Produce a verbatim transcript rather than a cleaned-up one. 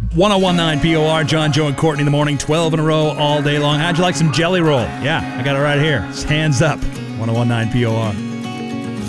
ten nineteen P O R, John, Joe, and Courtney in the morning, twelve in a row all day long. How'd you like some jelly roll? Yeah, I got it right here. Hands up, ten nineteen P O R.